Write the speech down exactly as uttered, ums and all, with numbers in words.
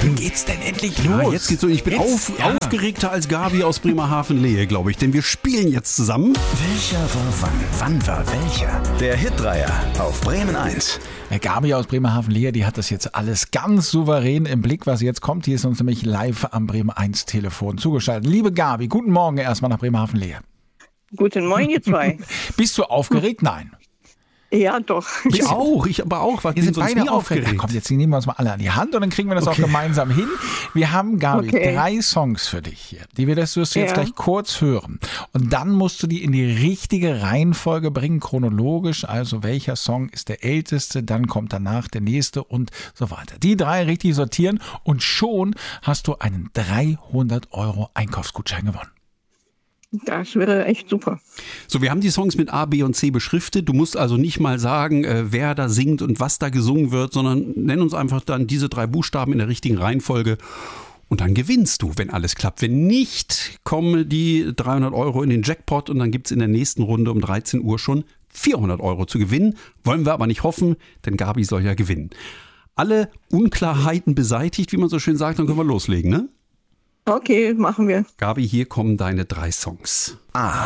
Wann geht's denn endlich los? Ja, jetzt geht's so. Ich bin Jetzt, auf, ja. aufgeregter als Gabi aus Bremerhaven-Lehe, glaube ich. Denn wir spielen jetzt zusammen. Welcher war wann? Wann war welcher? Der Hitdreier auf Bremen eins. Der Gabi aus Bremerhaven-Lehe, die hat das jetzt alles ganz souverän im Blick, was jetzt kommt. Die ist uns nämlich live am Bremen eins Telefon zugeschaltet. Liebe Gabi, guten Morgen erstmal nach Bremerhaven-Lehe. Guten Morgen, ihr zwei. Bist du aufgeregt? Nein. Ja, doch. Ich auch, ich aber auch. Was Wir sind sonst beide nie aufgeregt. aufgeregt. Ja, komm, jetzt nehmen wir uns mal alle an die Hand und dann kriegen wir das Okay. auch gemeinsam hin. Wir haben, Gabi, Okay. drei Songs für dich hier. Die wir das wirst du jetzt Ja. gleich kurz hören. Und dann musst du die in die richtige Reihenfolge bringen, chronologisch. Also welcher Song ist der älteste, dann kommt danach der nächste und so weiter. Die drei richtig sortieren und schon hast du einen dreihundert Euro Einkaufsgutschein gewonnen. Das wäre echt super. So, wir haben die Songs mit A, B und C beschriftet. Du musst also nicht mal sagen, äh, wer da singt und was da gesungen wird, sondern nenn uns einfach dann diese drei Buchstaben in der richtigen Reihenfolge. Und dann gewinnst du, wenn alles klappt. Wenn nicht, kommen die dreihundert Euro in den Jackpot und dann gibt's in der nächsten Runde um dreizehn Uhr schon vierhundert Euro zu gewinnen. Wollen wir aber nicht hoffen, denn Gabi soll ja gewinnen. Alle Unklarheiten beseitigt, wie man so schön sagt, dann können wir loslegen, ne? Okay, machen wir. Gabi, hier kommen deine drei Songs. A.